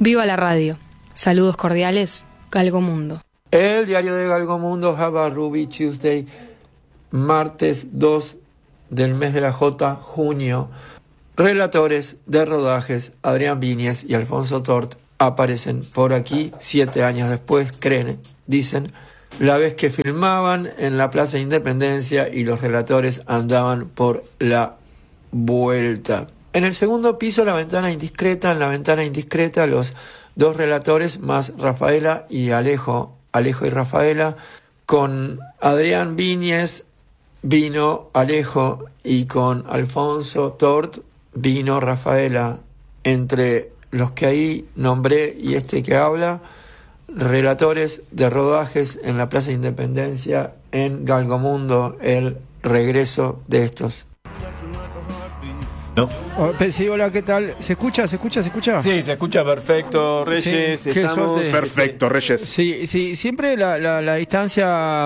Viva la radio. Saludos cordiales, Galgomundo. El diario de Galgomundo, Have a Ruby Tuesday, martes 2 del mes de la J, junio. Relatores de rodajes Adrián Viñes y Alfonso Tort aparecen por aquí 7 años después, creen, dicen, la vez que filmaban en la Plaza Independencia y los relatores andaban por la vuelta. En el segundo piso, la ventana indiscreta. En la ventana indiscreta, los dos relatores más Rafaela y Alejo y Rafaela. Con Adrián Viñes vino Alejo y con Alfonso Tort vino Rafaela. Entre los que ahí nombré y este que habla, relatores de rodajes en la Plaza Independencia, en Galgomundo, el regreso de estos. ¿No? Sí, hola, ¿qué tal? ¿Se escucha? Sí, se escucha perfecto, Reyes. Sí, qué suerte. Perfecto, Reyes. Sí, siempre la distancia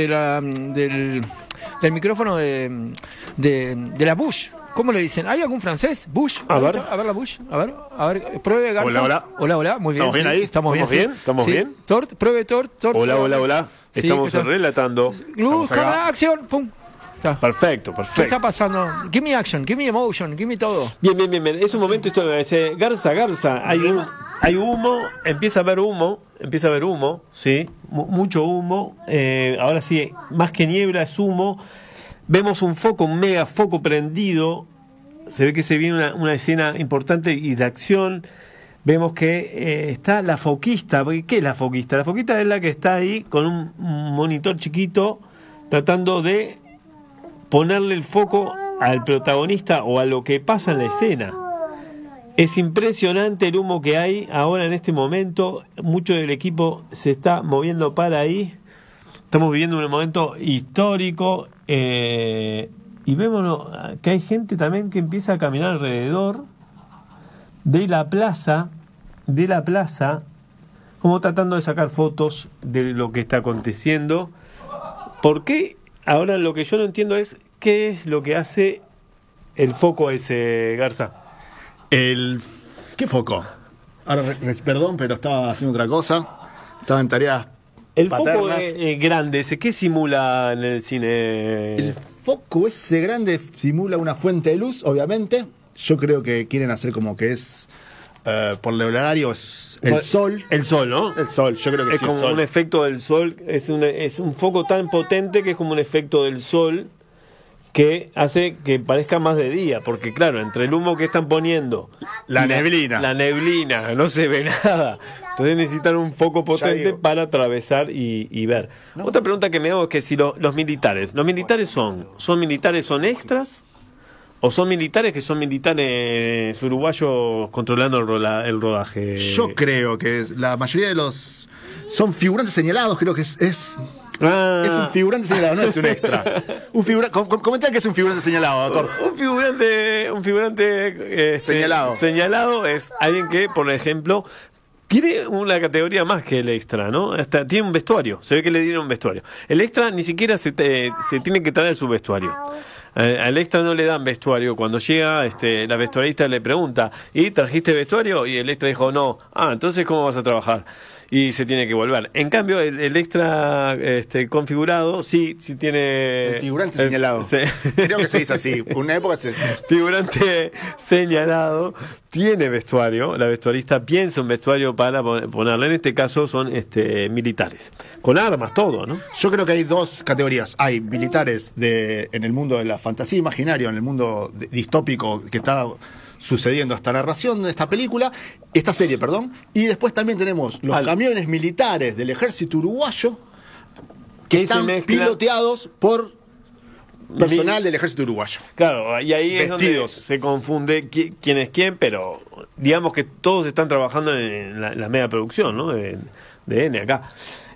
del micrófono de la Bush. ¿Cómo le dicen? ¿Hay algún francés? ¿Bush? A ver la Bush. A ver, pruebe Garza. Hola, muy bien. ¿Estamos bien ahí? ¿Estamos bien? ¿Estamos bien? Tort, pruebe Tort. Hola. Estamos relatando. Luz, cámara, acción, pum. Perfecto. ¿Qué está pasando? Give me action, give me emotion, give me todo. Bien. Es un momento, esto me dice, Garza, hay humo, empieza a haber humo, ¿sí? Mucho humo. Ahora sí, más que niebla es humo. Vemos un mega foco prendido. Se ve que se viene una escena importante y de acción. Vemos que está la foquista. ¿Qué es la foquista? La foquista es la que está ahí con un monitor chiquito tratando de ponerle el foco al protagonista o a lo que pasa en la escena. Es impresionante el humo que hay ahora en este momento. Mucho del equipo se está moviendo para ahí. Estamos viviendo un momento histórico y vemos que hay gente también que empieza a caminar alrededor de la plaza, como tratando de sacar fotos de lo que está aconteciendo. ¿Por qué? Ahora lo que yo no entiendo es qué es lo que hace el foco ese, Garza. ¿Qué foco? Ahora, perdón, pero estaba haciendo otra cosa. Estaba en tareas el paternas. Foco es grande, ese, ¿qué simula en el cine? El foco ese grande simula una fuente de luz, obviamente. Yo creo que quieren hacer como que es, por el horario, es el sol. El sol, ¿no? El sol, yo creo que es sí. Es como un efecto del sol, es un foco tan potente que es como un efecto del sol que hace que parezca más de día, porque claro, entre el humo que están poniendo, la neblina, no se ve nada. Entonces necesitan un foco potente para atravesar y ver. No. Otra pregunta que me hago es que si los militares son extras o son militares que son militares uruguayos controlando el rodaje. Yo creo que la mayoría de los son figurantes señalados, creo que es es un figurante señalado, no es un extra. Comenta que es un figurante señalado, doctor. Un figurante señalado es alguien que, por ejemplo, tiene una categoría más que el extra, ¿no? Hasta tiene un vestuario, se ve que le dieron un vestuario. El extra ni siquiera se tiene que traer su vestuario. Al extra no le dan vestuario. Cuando llega, la vestuarista le pregunta, ¿y trajiste vestuario? Y el extra dijo, no. Entonces, ¿cómo vas a trabajar? Y se tiene que volver. En cambio, el extra configurado sí tiene... El figurante señalado. Creo que se dice así. Una época se... Figurante señalado tiene vestuario. La vestuarista piensa un vestuario para ponerle. En este caso son militares. Con armas, todo, ¿no? Yo creo que hay dos categorías. Hay militares en el mundo de la fantasía imaginaria, en el mundo distópico que está sucediendo esta narración de esta serie, y después también tenemos los camiones militares del ejército uruguayo que están piloteados por personal del ejército uruguayo. Claro, y ahí vestidos. Es donde se confunde quién es quién, pero digamos que todos están trabajando en la mega producción, ¿no? De N acá.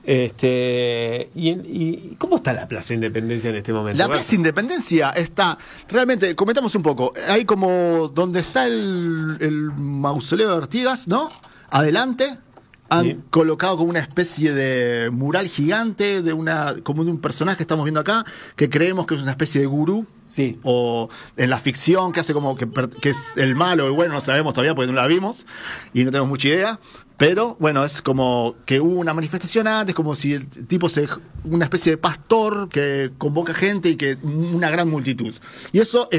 ¿Y cómo está la Plaza Independencia en este momento? La Plaza Independencia está, realmente, comentamos un poco, hay como donde está el mausoleo de Artigas, ¿no? Adelante, han colocado como una especie de mural gigante como de un personaje que estamos viendo acá, que creemos que es una especie de gurú. Sí. O en la ficción que hace como que es el malo o el bueno, no sabemos todavía porque no la vimos y no tenemos mucha idea. Pero bueno, es como que hubo una manifestación antes, como si el tipo una especie de pastor que convoca gente y que una gran multitud. Y eso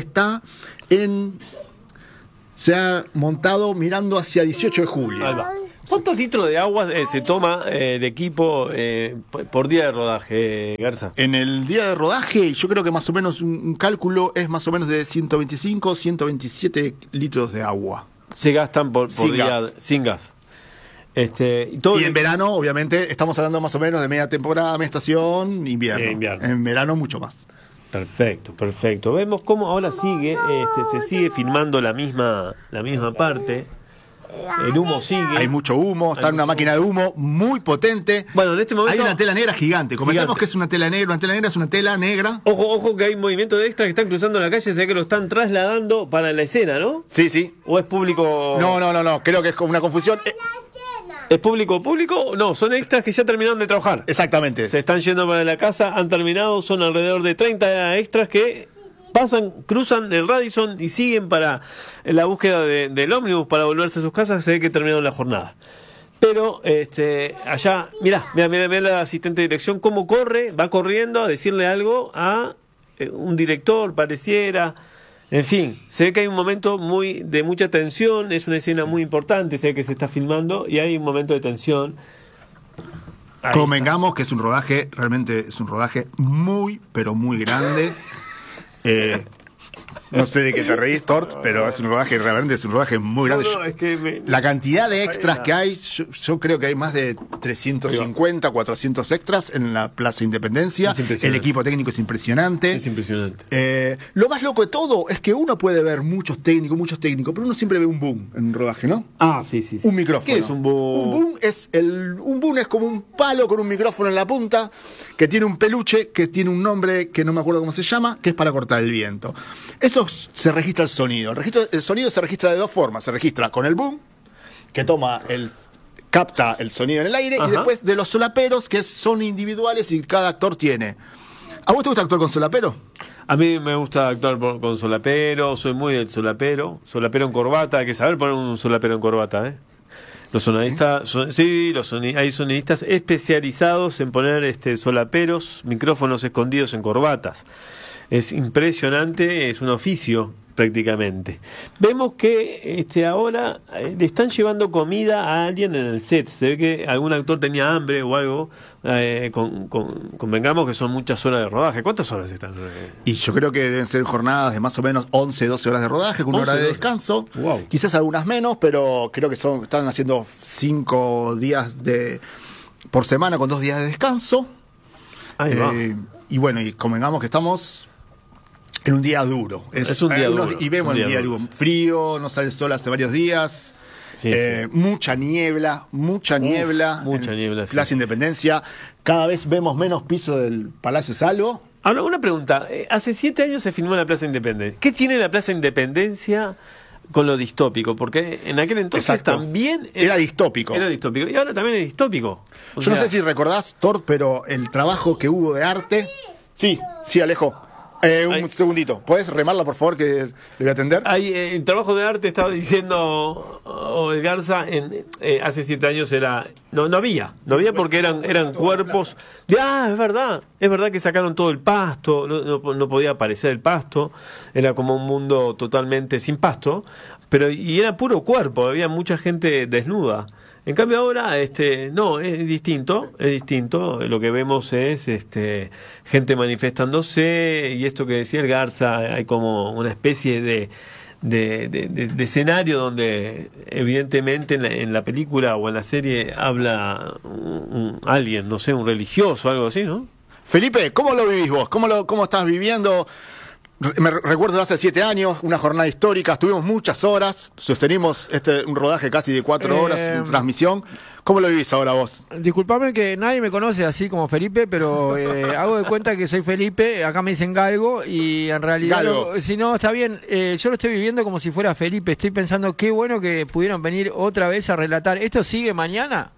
se ha montado mirando hacia 18 de julio. Ahí va. ¿Cuántos litros de agua se toma el equipo por día de rodaje, Garza? En el día de rodaje, yo creo que más o menos un cálculo es más o menos de 125, 127 litros de agua. Se gastan por Sin día gas. sin gas. Y en verano, obviamente, estamos hablando más o menos de media temporada, media estación, invierno. Invierno. En verano, mucho más. Perfecto, perfecto. Vemos cómo ahora se sigue filmando la misma parte. El humo sigue. Hay mucho humo, está en una máquina de humo muy potente. Bueno, en este momento hay una tela negra gigante. Comentemos Gigante. que es una tela negra. Una tela negra es una tela negra. Ojo que hay movimiento de extras que están cruzando la calle, se ve que lo están trasladando para la escena, ¿no? Sí, sí. ¿O es público? No. Creo que es como una confusión. ¿Es público? No, son extras que ya terminaron de trabajar. Exactamente. Se están yendo para la casa, han terminado, son alrededor de 30 extras que cruzan el Radisson y siguen para la búsqueda del ómnibus para volverse a sus casas. Se ve que terminaron la jornada. Pero allá, mirá la asistente de dirección cómo va corriendo a decirle algo a un director, pareciera. En fin, se ve que hay un momento de mucha tensión, es una escena muy importante, se ve que se está filmando y hay un momento de tensión. Convengamos que es un rodaje, realmente es un rodaje muy, pero muy grande. No sé de qué te reís, Tort, pero es un rodaje, realmente es un rodaje muy grande. Es que la cantidad de extras que hay, yo creo que hay más de 350, 400 extras en la Plaza Independencia. El equipo técnico es impresionante. Es impresionante. Lo más loco de todo es que uno puede ver muchos técnicos, pero uno siempre ve un boom en un rodaje, ¿no? Ah, sí. Un micrófono. ¿Qué es un boom? Un boom es como un palo con un micrófono en la punta, que tiene un peluche, que tiene un nombre que no me acuerdo cómo se llama, que es para cortar el viento. Eso se registra el sonido. El sonido se registra de dos formas. Se registra con el boom, que capta el sonido en el aire, Ajá. y después de los solaperos, que son individuales y cada actor tiene. ¿A vos te gusta actuar con solapero? A mí me gusta actuar con solapero, soy muy del solapero en corbata, hay que saber poner un solapero en corbata, ¿eh? Los sonidistas, hay sonidistas especializados en poner solaperos, micrófonos escondidos en corbatas. Es impresionante, es un oficio prácticamente. Vemos que ahora le están llevando comida a alguien en el set. Se ve que algún actor tenía hambre o algo. Convengamos que son muchas horas de rodaje. ¿Cuántas horas están? Y yo creo que deben ser jornadas de más o menos 11, 12 horas de rodaje, con una hora de descanso. Wow. Quizás algunas menos, pero creo que están haciendo 5 días por semana con 2 días de descanso. Ahí va. Y bueno, y convengamos que estamos en un día duro. Es un día duro. Y vemos el día duro. Frío, no sale el sol hace varios días. Sí. Mucha niebla. Mucha niebla, sí. Plaza Independencia. Cada vez vemos menos piso del Palacio Salvo. Ahora, una pregunta. Hace 7 años se filmó la Plaza Independencia. ¿Qué tiene la Plaza Independencia con lo distópico? Porque en aquel entonces Exacto. También era distópico. Y ahora también es distópico. Yo no sé si recordás, Tort, pero el trabajo que hubo de arte. Sí, Alejo. Un segundito. ¿Puedes remarla, por favor, que le voy a atender? El trabajo de arte, estaba diciendo el Garza, hace 7 años no había porque eran cuerpos es verdad que sacaron todo el pasto, no podía aparecer el pasto, era como un mundo totalmente sin pasto, y era puro cuerpo, había mucha gente desnuda. En cambio ahora, no, es distinto, lo que vemos es gente manifestándose, y esto que decía el Garza, hay como una especie de escenario donde evidentemente en la película o en la serie habla alguien, no sé, un religioso, algo así, ¿no? Felipe, ¿cómo lo vivís vos? ¿Cómo estás viviendo? Me recuerdo hace 7 años, una jornada histórica, estuvimos muchas horas, sostenimos un rodaje casi de 4 horas, en transmisión. ¿Cómo lo vivís ahora vos? Disculpame que nadie me conoce así como Felipe, pero hago de cuenta que soy Felipe, acá me dicen Galgo, y en realidad, si no, está bien, yo lo estoy viviendo como si fuera Felipe, estoy pensando qué bueno que pudieron venir otra vez a relatar. ¿Esto sigue mañana?